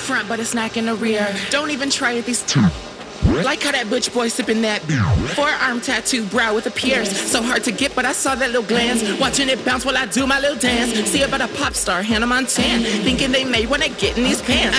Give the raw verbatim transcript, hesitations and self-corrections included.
front, but a snack in the rear. Don't even try it, these t- like how that butch boy sipping that forearm tattoo, brow with a pierce. So hard to get, but I saw that little glance. Watching it bounce while I do my little dance. See about a pop star, Hannah Montana. Thinking they may wanna get in these pants.